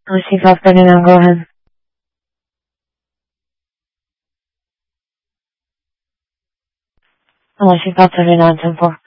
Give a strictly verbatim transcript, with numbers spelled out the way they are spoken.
Unless you've got it now, go ahead. Unless you've got it on ten four.